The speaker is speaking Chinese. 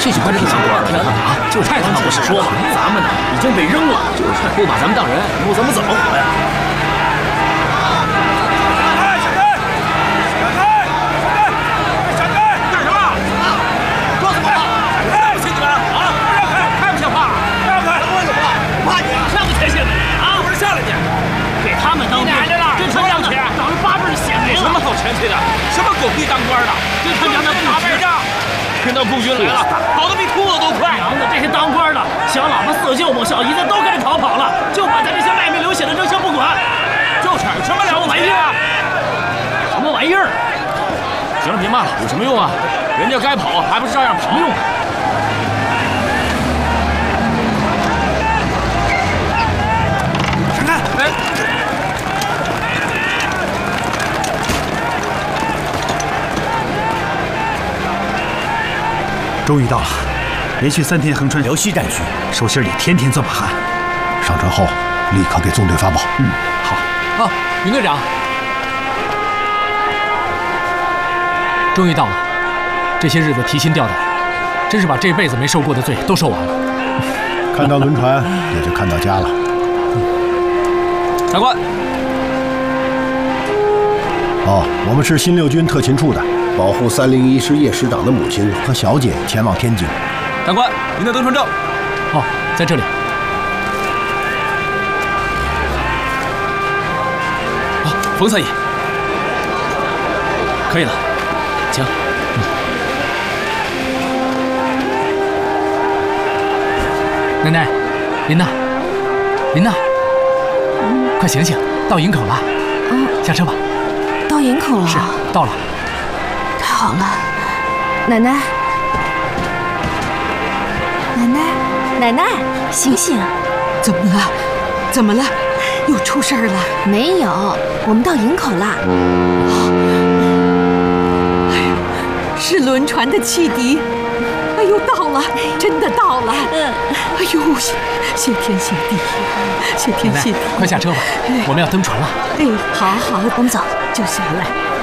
这就把这个当官的啊！就是太他妈不是说嘛，咱们呢已经被扔了，就是不把咱们当人，以后咱们怎么活呀？ 前去的什么狗屁当官的，就他娘的打败仗！听到顾军来了，跑得比兔子都快。 娘的，这些当官的，小老婆、四舅母、小姨子都跟着逃跑了，就把咱这些卖命流血的扔下不管。 就是什么了不起啊？ 什么玩意儿？ 行了，别骂了，有什么用啊？人家该跑还不是照样跑？用。闪开！哎。 终于到了，连续3天横穿辽西战区，手心里天天钻把汗。 上车后立刻给纵队发报。 好。 啊，云队长，终于到了。这些日子提心吊胆，真是把这辈子没受过的罪都受完了。 看到轮船，也就看到家了。 长官。 哦，我们是新6军特勤处的。 保护301师叶师长的母亲和小姐前往天津。 长官，您的登船证。 哦，在这里。 啊，冯三爷，可以了，请。 奶奶，琳娜，琳娜，快醒醒，到营口了。下车吧。 到营口了。 是，到了。 好了，奶奶，奶奶，醒醒！ 怎么了？怎么了？又出事儿了？ 没有，我们到营口了。 哎呀，是轮船的汽笛。哎呦，到了，真的到了。哎呦，谢天谢地，谢天谢地。 快下车吧，我们要登船了。 哎，好好， 我们走， 就下来。